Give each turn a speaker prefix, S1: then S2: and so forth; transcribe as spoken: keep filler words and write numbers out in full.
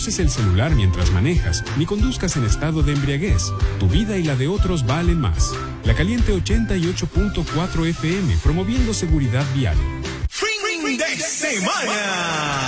S1: uses el celular mientras manejas, ni conduzcas en estado de embriaguez. Tu vida y la de otros valen más. La Caliente ochenta y ocho punto cuatro F M, promoviendo seguridad vial.
S2: ¡Fin de semana!